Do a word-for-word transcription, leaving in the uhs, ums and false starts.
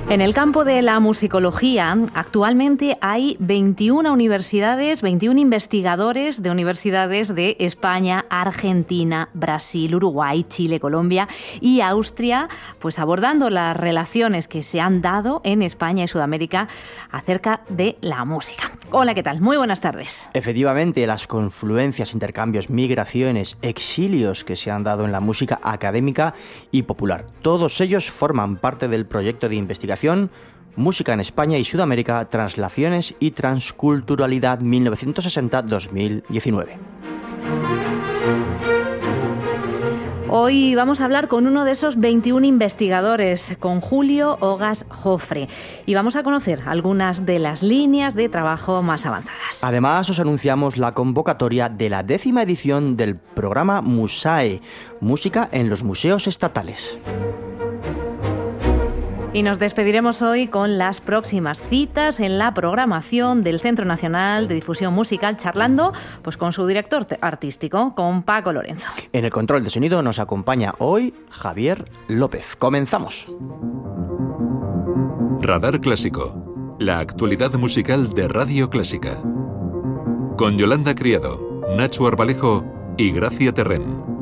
En el campo de la musicología, actualmente hay veintiuna universidades, veintiún investigadores de universidades de España, Argentina, Brasil, Uruguay, Chile, Colombia y Austria, pues abordando las relaciones que se han dado en España y Sudamérica acerca de la música. Hola, ¿qué tal? Muy buenas tardes. Efectivamente, las confluencias, intercambios, migraciones, exilios que se han dado en la música académica y popular. Todos ellos forman parte del proyecto de investigación Música en España y Sudamérica, Translaciones y Transculturalidad mil novecientos sesenta a dos mil diecinueve. Hoy vamos a hablar con uno de esos veintiún investigadores, con Julio Ogas Jofre, y vamos a conocer algunas de las líneas de trabajo más avanzadas. Además, os anunciamos la convocatoria de la décima edición del programa MUSAE, Música en los Museos Estatales. Y nos despediremos hoy con las próximas citas en la programación del Centro Nacional de Difusión Musical, charlando pues con su director artístico, con Paco Lorenzo. En el control de sonido nos acompaña hoy Javier López. ¡Comenzamos! Radar Clásico, la actualidad musical de Radio Clásica. Con Yolanda Criado, Nacho Arbalejo y Gracia Terrén.